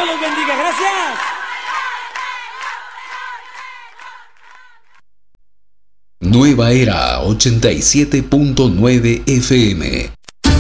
Dios los bendiga, gracias. Nueva Era 87.9 FM.